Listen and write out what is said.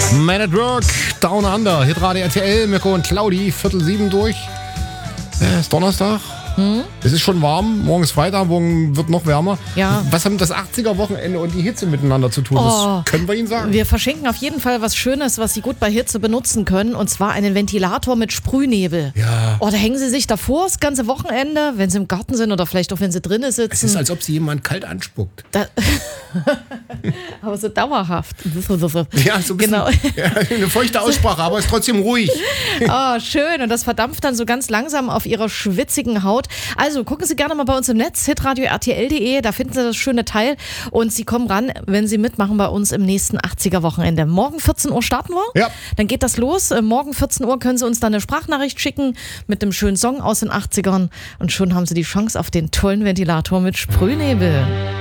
Man at Work, Down Under, Hitradio RTL, Mirko und Claudi, 6:45 durch. Es ist Donnerstag. Es ist schon warm, morgen ist Freitag, morgen wird noch wärmer. Ja. Was haben das 80er-Wochenende und die Hitze miteinander zu tun? Das können wir Ihnen sagen. Wir verschenken auf jeden Fall was Schönes, was Sie gut bei Hitze benutzen können. Und zwar einen Ventilator mit Sprühnebel. Ja. Da hängen Sie sich davor das ganze Wochenende, wenn Sie im Garten sind oder vielleicht auch wenn Sie drinnen sitzen. Es ist, als ob Sie jemand kalt anspuckt. Aber so dauerhaft. Ja, so ein bisschen, Genau. ja, eine feuchte Aussprache, aber ist trotzdem ruhig. Schön. Und das verdampft dann so ganz langsam auf Ihrer schwitzigen Haut. Also gucken Sie gerne mal bei uns im Netz, hitradio RTL.de, da finden Sie das schöne Teil und Sie kommen ran, wenn Sie mitmachen bei uns im nächsten 80er-Wochenende. Morgen 14 Uhr starten wir. Ja. Dann geht das los. Morgen 14 Uhr können Sie uns dann eine Sprachnachricht schicken mit einem schönen Song aus den 80ern und schon haben Sie die Chance auf den tollen Ventilator mit Sprühnebel.